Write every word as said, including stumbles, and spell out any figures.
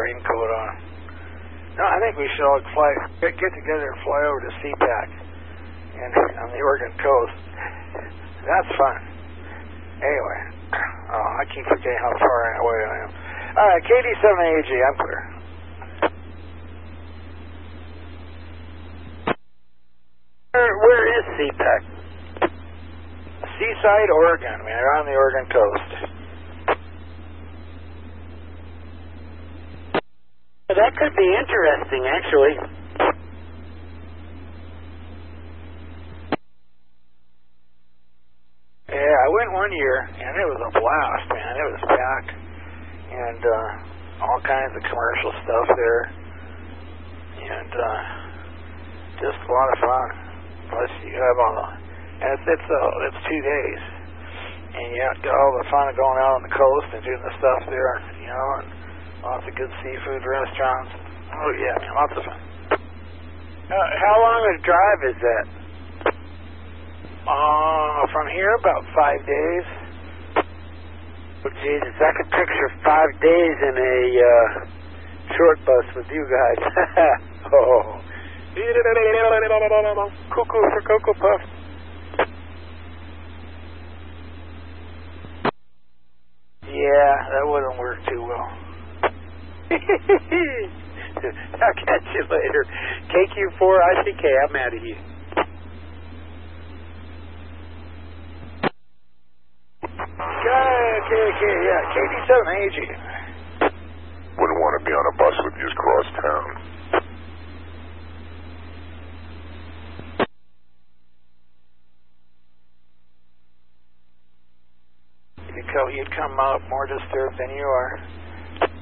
raincoat on. No, I think we should all fly, get, get together and fly over to C PAC and on the Oregon coast. That's fun. Anyway, oh, I keep forgetting how far away I am. All right, K D seven A G, I'm clear. Where, where is C PAC? Seaside, Oregon. I mean, they're on the Oregon coast. That could be interesting, actually. Yeah, I went one year, and it was a blast, man. It was packed, and uh, all kinds of commercial stuff there, and uh, just a lot of fun. Plus, you have all the, and it's it's, uh, it's two days, and you have all the fun of going out on the coast and doing the stuff there, you know, and lots of good seafood restaurants. Oh yeah, man, lots of fun. Uh, how long a drive is that? Uh, from here, about five days. Oh, Jesus, I could picture five days in a uh, short bus with you guys. Oh. Cuckoo for Cocoa Puff. Yeah, that wouldn't work too well. I'll catch you later. K Q four I C K, I'm out of here. Okay, okay, yeah, K D seven A G. Wouldn't want to be on a bus with you across town. You'd come, you'd come out more disturbed than you are.